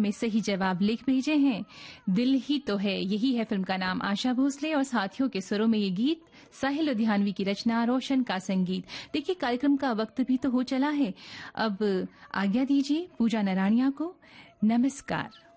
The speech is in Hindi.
हमें सही जवाब लिख भेजे हैं। दिल ही तो है, यही है फिल्म का नाम। आशा भोसले और साथियों के सुरों में ये गीत, साहिल लुधियानवी की रचना, रोशन का संगीत। देखिए कार्यक्रम का वक्त भी तो हो चला है, अब आज्ञा दीजिए पूजा नराणिया को। नमस्कार।